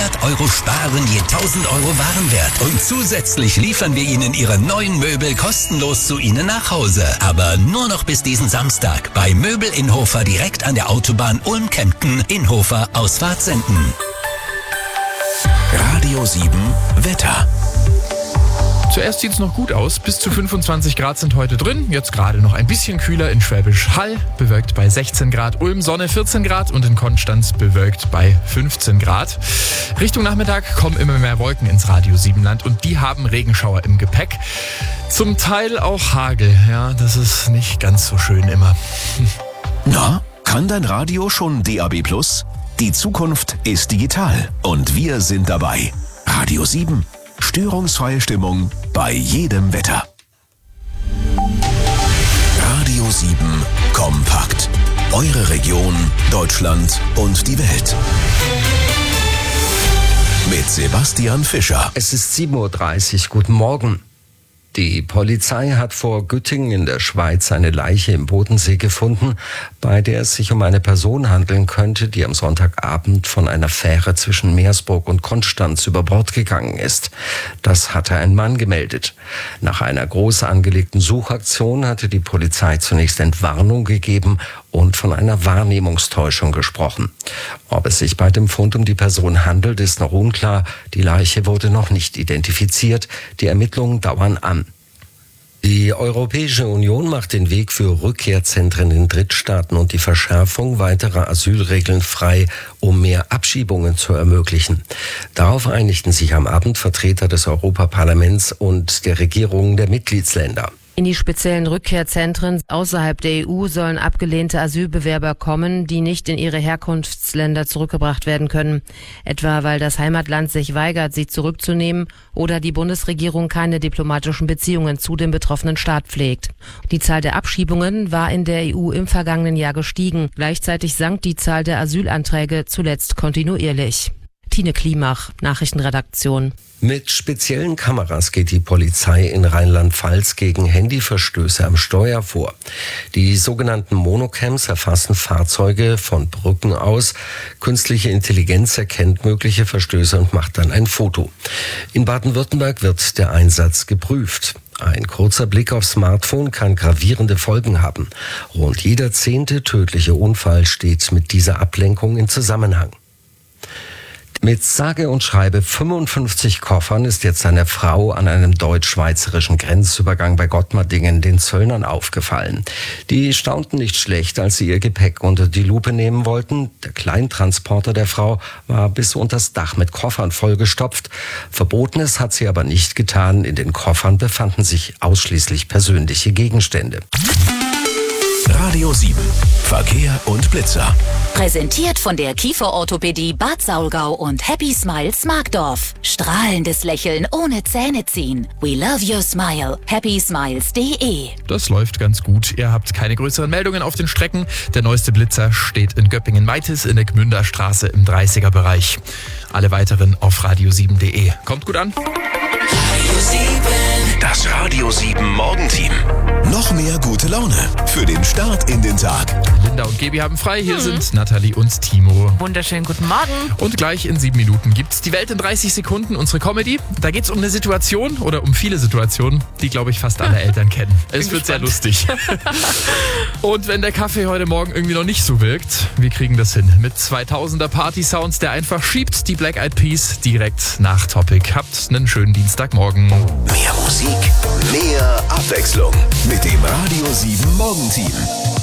100 € sparen je 1.000 € Warenwert. Und zusätzlich liefern wir Ihnen Ihre neuen Möbel kostenlos zu Ihnen nach Hause. Aber nur noch bis diesen Samstag bei Möbel in Hofer direkt an der Autobahn Ulm-Kempten in Hofer Ausfahrt Senden. Radio 7 Wetter. Zuerst sieht es noch gut aus. Bis zu 25 Grad sind heute drin. Jetzt gerade noch ein bisschen kühler in Schwäbisch Hall, bewölkt bei 16 Grad. Ulm, Sonne 14 Grad und in Konstanz bewölkt bei 15 Grad. Richtung Nachmittag kommen immer mehr Wolken ins Radio 7 Land und die haben Regenschauer im Gepäck. Zum Teil auch Hagel. Ja, das ist nicht ganz so schön immer. Na, kann dein Radio schon DAB+? Die Zukunft ist digital und wir sind dabei. Radio 7. Störungsfreie Stimmung bei jedem Wetter. Radio 7 Kompakt. Eure Region, Deutschland und die Welt. Mit Sebastian Fischer. Es ist 7:30 Uhr. Guten Morgen. Die Polizei hat vor Güttingen in der Schweiz eine Leiche im Bodensee gefunden, bei der es sich um eine Person handeln könnte, die am Sonntagabend von einer Fähre zwischen Meersburg und Konstanz über Bord gegangen ist. Das hatte ein Mann gemeldet. Nach einer groß angelegten Suchaktion hatte die Polizei zunächst Entwarnung gegeben und von einer Wahrnehmungstäuschung gesprochen. Ob es sich bei dem Fund um die Person handelt, ist noch unklar. Die Leiche wurde noch nicht identifiziert. Die Ermittlungen dauern an. Die Europäische Union macht den Weg für Rückkehrzentren in Drittstaaten und die Verschärfung weiterer Asylregeln frei, um mehr Abschiebungen zu ermöglichen. Darauf einigten sich am Abend Vertreter des Europaparlaments und der Regierungen der Mitgliedsländer. In die speziellen Rückkehrzentren außerhalb der EU sollen abgelehnte Asylbewerber kommen, die nicht in ihre Herkunftsländer zurückgebracht werden können. Etwa weil das Heimatland sich weigert, sie zurückzunehmen oder die Bundesregierung keine diplomatischen Beziehungen zu dem betroffenen Staat pflegt. Die Zahl der Abschiebungen war in der EU im vergangenen Jahr gestiegen. Gleichzeitig sank die Zahl der Asylanträge zuletzt kontinuierlich. Tine Klimach, Nachrichtenredaktion. Mit speziellen Kameras geht die Polizei in Rheinland-Pfalz gegen Handyverstöße am Steuer vor. Die sogenannten Monocams erfassen Fahrzeuge von Brücken aus. Künstliche Intelligenz erkennt mögliche Verstöße und macht dann ein Foto. In Baden-Württemberg wird der Einsatz geprüft. Ein kurzer Blick aufs Smartphone kann gravierende Folgen haben. Rund jeder 10. tödliche Unfall steht mit dieser Ablenkung in Zusammenhang. Mit sage und schreibe 55 Koffern ist jetzt eine Frau an einem deutsch-schweizerischen Grenzübergang bei Gottmardingen den Zöllnern aufgefallen. Die staunten nicht schlecht, als sie ihr Gepäck unter die Lupe nehmen wollten. Der Kleintransporter der Frau war bis unters Dach mit Koffern vollgestopft. Verbotenes hat sie aber nicht getan. In den Koffern befanden sich ausschließlich persönliche Gegenstände. Radio 7. Verkehr und Blitzer. Präsentiert von der Kieferorthopädie Bad Saulgau und Happy Smiles Markdorf. Strahlendes Lächeln ohne Zähne ziehen. We love your smile. happysmiles.de. Das läuft ganz gut. Ihr habt keine größeren Meldungen auf den Strecken. Der neueste Blitzer steht in Göppingen-Meitis in der Gmünder Straße im 30er-Bereich. Alle weiteren auf radio7.de. Kommt gut an. Radio 7. Das Radio 7 Morgenteam. Noch mehr gute Laune für den Start in den Tag. Linda und Gebi haben frei. Hier sind Nathalie und Timo. Wunderschönen guten Morgen. Und gleich in 7 Minuten gibt's die Welt in 30 Sekunden, unsere Comedy. Da geht's um eine Situation oder um viele Situationen, die, glaube ich, fast alle Eltern kennen. Es wird sehr lustig. Und wenn der Kaffee heute Morgen irgendwie noch nicht so wirkt, wir kriegen das hin. Mit 2000er Party-Sounds, der einfach schiebt, die Black Eyed Peas direkt nach Topic. Habt einen schönen Dienstagmorgen. Mehr Musik, mehr Abwechslung mit dem Radio 7 Morgenteam.